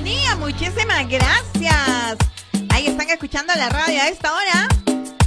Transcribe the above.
sintonía. Muchísimas gracias. Ahí están escuchando la radio a esta hora.